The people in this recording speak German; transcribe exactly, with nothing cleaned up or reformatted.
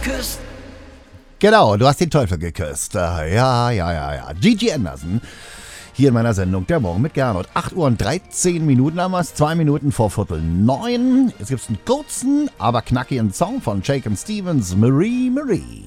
geküsst. Genau, du hast den Teufel geküsst. Äh, Ja, ja, ja, ja. Gigi Anderson. Hier in meiner Sendung Der Morgen mit Gernot. acht Uhr und dreizehn Minuten haben wir es. Zwei Minuten vor Viertel neun. Jetzt gibt es einen kurzen, aber knackigen Song von Shakin' Stevens, Marie Marie.